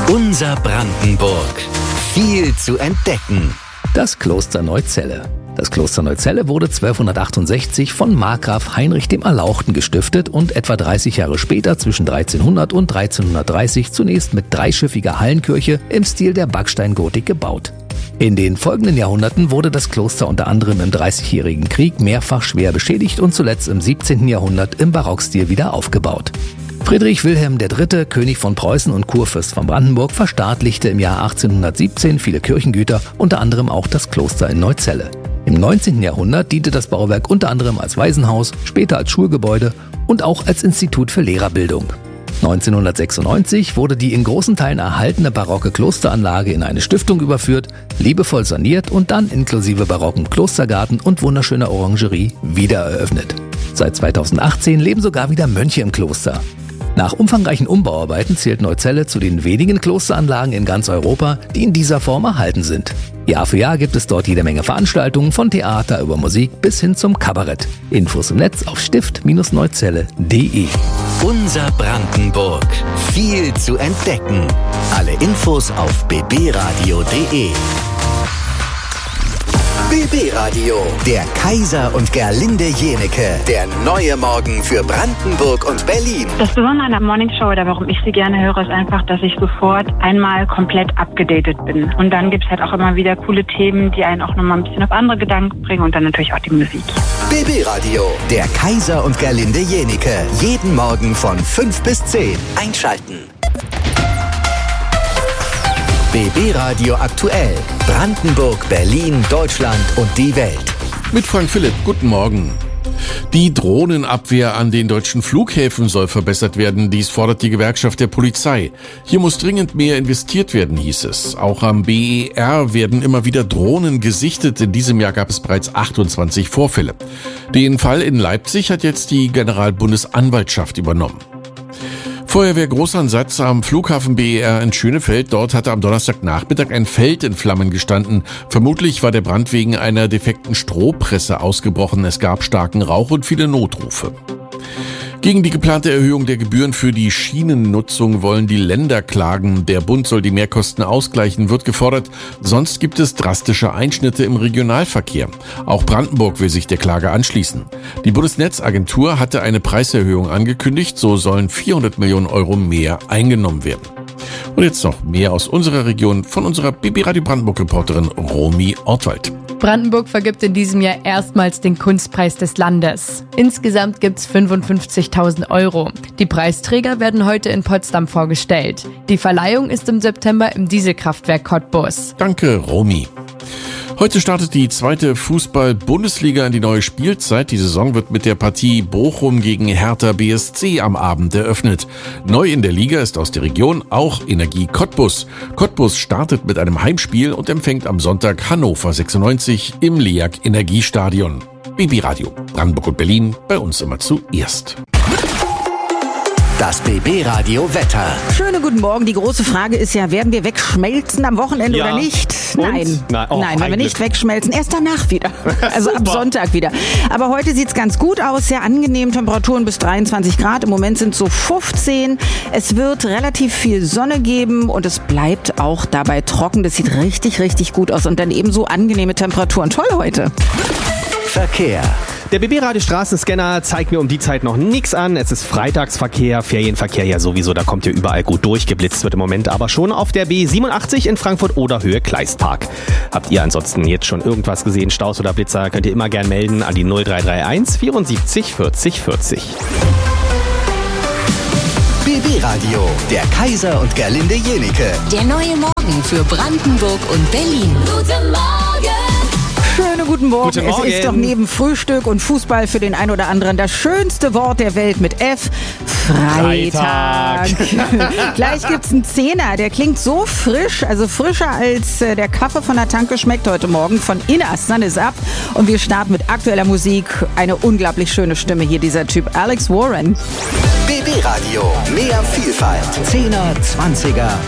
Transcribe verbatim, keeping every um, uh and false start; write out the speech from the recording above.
Unser Brandenburg. Viel zu entdecken. Das Kloster Neuzelle. Das Kloster Neuzelle wurde zwölfhundertachtundsechzig von Markgraf Heinrich dem Erlauchten gestiftet und etwa dreißig Jahre später zwischen dreizehnhundert und dreizehnhundertdreißig zunächst mit dreischiffiger Hallenkirche im Stil der Backsteingotik gebaut. In den folgenden Jahrhunderten wurde das Kloster unter anderem im Dreißigjährigen Krieg mehrfach schwer beschädigt und zuletzt im siebzehnten Jahrhundert im Barockstil wieder aufgebaut. Friedrich Wilhelm der Dritte., König von Preußen und Kurfürst von Brandenburg, verstaatlichte im Jahr achtzehnhundertsiebzehn viele Kirchengüter, unter anderem auch das Kloster in Neuzelle. Im neunzehnten Jahrhundert diente das Bauwerk unter anderem als Waisenhaus, später als Schulgebäude und auch als Institut für Lehrerbildung. neunzehnhundertsechsundneunzig wurde die in großen Teilen erhaltene barocke Klosteranlage in eine Stiftung überführt, liebevoll saniert und dann inklusive barocken Klostergarten und wunderschöner Orangerie wieder eröffnet. Seit zweitausendachtzehn leben sogar wieder Mönche im Kloster. Nach umfangreichen Umbauarbeiten zählt Neuzelle zu den wenigen Klosteranlagen in ganz Europa, die in dieser Form erhalten sind. Jahr für Jahr gibt es dort jede Menge Veranstaltungen, von Theater über Musik bis hin zum Kabarett. Infos im Netz auf stift neuzelle punkt de. Unser Brandenburg. Viel zu entdecken. Alle Infos auf b b radio punkt de. B B-Radio, der Kaiser und Gerlinde Jenecke. Der neue Morgen für Brandenburg und Berlin. Das Besondere an der Morningshow oder warum ich sie gerne höre, ist einfach, dass ich sofort einmal komplett abgedatet bin. Und dann gibt es halt auch immer wieder coole Themen, die einen auch nochmal ein bisschen auf andere Gedanken bringen und dann natürlich auch die Musik. B B-Radio, der Kaiser und Gerlinde Jenecke. Jeden Morgen von fünf bis zehn. Einschalten. B B-Radio aktuell. Brandenburg, Berlin, Deutschland und die Welt. Mit Frank Philipp, guten Morgen. Die Drohnenabwehr an den deutschen Flughäfen soll verbessert werden. Dies fordert die Gewerkschaft der Polizei. Hier muss dringend mehr investiert werden, hieß es. Auch am B E R werden immer wieder Drohnen gesichtet. In diesem Jahr gab es bereits achtundzwanzig Vorfälle. Den Fall in Leipzig hat jetzt die Generalbundesanwaltschaft übernommen. Feuerwehr-Großansatz am Flughafen B E R in Schönefeld. Dort hatte am Donnerstagnachmittag ein Feld in Flammen gestanden. Vermutlich war der Brand wegen einer defekten Strohpresse ausgebrochen. Es gab starken Rauch und viele Notrufe. Gegen die geplante Erhöhung der Gebühren für die Schienennutzung wollen die Länder klagen. Der Bund soll die Mehrkosten ausgleichen, wird gefordert. Sonst gibt es drastische Einschnitte im Regionalverkehr. Auch Brandenburg will sich der Klage anschließen. Die Bundesnetzagentur hatte eine Preiserhöhung angekündigt. So sollen vierhundert Millionen Euro mehr eingenommen werden. Und jetzt noch mehr aus unserer Region von unserer B B-Radio Brandenburg-Reporterin Romy Ortwald. Brandenburg vergibt in diesem Jahr erstmals den Kunstpreis des Landes. Insgesamt gibt's fünfundfünfzigtausend Euro. Die Preisträger werden heute in Potsdam vorgestellt. Die Verleihung ist im September im Dieselkraftwerk Cottbus. Danke, Romy. Heute startet die zweite Fußball-Bundesliga in die neue Spielzeit. Die Saison wird mit der Partie Bochum gegen Hertha B S C am Abend eröffnet. Neu in der Liga ist aus der Region auch Energie Cottbus. Cottbus startet mit einem Heimspiel und empfängt am Sonntag Hannover sechsundneunzig im LEAG Energiestadion. B B-Radio, Brandenburg und Berlin, bei uns immer zuerst. Das B B-Radio Wetter. Schönen guten Morgen. Die große Frage ist ja, werden wir wegschmelzen am Wochenende ja. oder nicht? Und? Nein, Nein, oh, Nein wenn wir nicht wegschmelzen. Erst danach wieder. Also ab Sonntag wieder. Aber heute sieht's ganz gut aus. Sehr angenehm. Temperaturen bis dreiundzwanzig Grad. Im Moment sind es so fünfzehn. Es wird relativ viel Sonne geben und es bleibt auch dabei trocken. Das sieht richtig, richtig gut aus. Und dann ebenso angenehme Temperaturen. Toll heute. Verkehr. Der B B-Radio Straßenscanner zeigt mir um die Zeit noch nichts an. Es ist Freitagsverkehr, Ferienverkehr ja sowieso, da kommt ihr überall gut durchgeblitzt, wird im Moment aber schon auf der B siebenundachtzig in Frankfurt oder Höhe Kleistpark. Habt ihr ansonsten jetzt schon irgendwas gesehen, Staus oder Blitzer, könnt ihr immer gern melden an die null drei drei eins vierundsiebzig vierzig vierzig. B B-Radio, der Kaiser und Gerlinde Jenecke. Der neue Morgen für Brandenburg und Berlin. Guten Morgen! Schönen guten Morgen. Guten Morgen. Es ist doch neben Frühstück und Fußball für den einen oder anderen das schönste Wort der Welt mit F. Freitag. Freitag. Gleich gibt's einen Zehner, der klingt so frisch, also frischer als äh, der Kaffee von der Tanke schmeckt heute Morgen von Inna Sun is Up. Und wir starten mit aktueller Musik. Eine unglaublich schöne Stimme hier, dieser Typ Alex Warren. B B-Radio, mehr Vielfalt. Zehner, Zwanziger